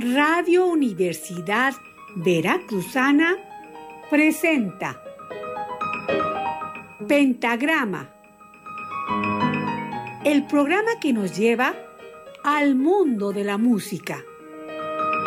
Radio Universidad Veracruzana presenta Pentagrama, el programa que nos lleva al mundo de la música.